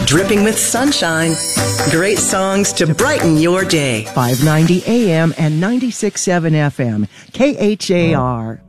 dripping with sunshine. Great songs to brighten your day. 590 AM and 96.7 FM. KHAR.